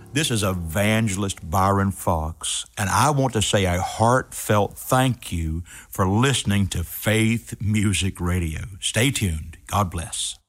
This is Evangelist Byron Fox, and I want to say a heartfelt thank you for listening to Faith Music Radio. Stay tuned. God bless.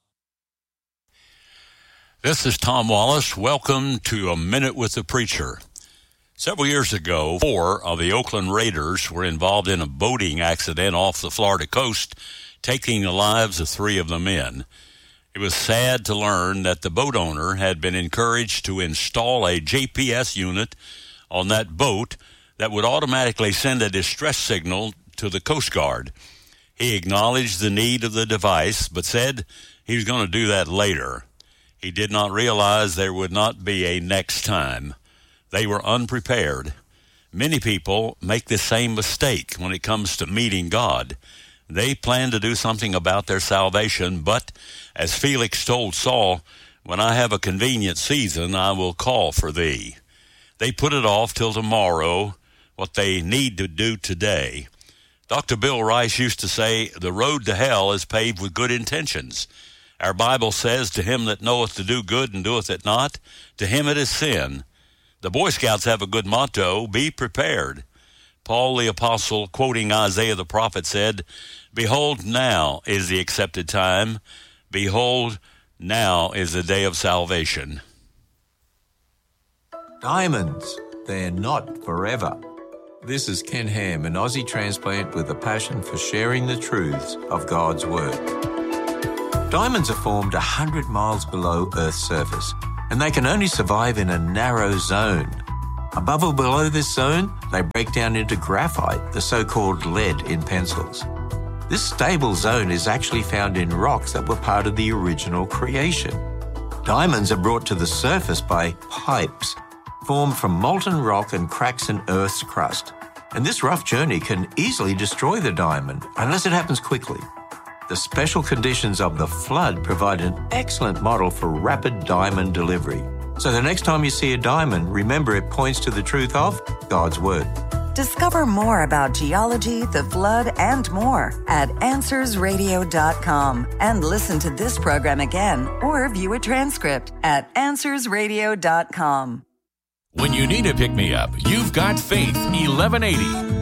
This is Tom Wallace. Welcome to A Minute with the Preacher. Several years ago, 4 of the Oakland Raiders were involved in a boating accident off the Florida coast, taking the lives of 3 of the men. It was sad to learn that the boat owner had been encouraged to install a GPS unit on that boat that would automatically send a distress signal to the Coast Guard. He acknowledged the need of the device, but said he was going to do that later. He did not realize there would not be a next time. They were unprepared. Many people make the same mistake when it comes to meeting God. They plan to do something about their salvation, but as Felix told Saul, when I have a convenient season, I will call for thee. They put it off till tomorrow, what they need to do today. Dr. Bill Rice used to say, the road to hell is paved with good intentions. Our Bible says, to him that knoweth to do good and doeth it not, to him it is sin. The Boy Scouts have a good motto, be prepared. Paul the Apostle, quoting Isaiah the prophet, said, behold, now is the accepted time. Behold, now is the day of salvation. Diamonds, they're not forever. This is Ken Ham, an Aussie transplant with a passion for sharing the truths of God's Word. Diamonds are formed 100 miles below Earth's surface, and they can only survive in a narrow zone. Above or below this zone, they break down into graphite, the so-called lead in pencils. This stable zone is actually found in rocks that were part of the original creation. Diamonds are brought to the surface by pipes formed from molten rock and cracks in Earth's crust. And this rough journey can easily destroy the diamond unless it happens quickly. The special conditions of the flood provide an excellent model for rapid diamond delivery. So the next time you see a diamond, remember it points to the truth of God's Word. Discover more about geology, the flood, and more at AnswersRadio.com. And listen to this program again or view a transcript at AnswersRadio.com. When you need a pick-me-up, you've got Faith 1180.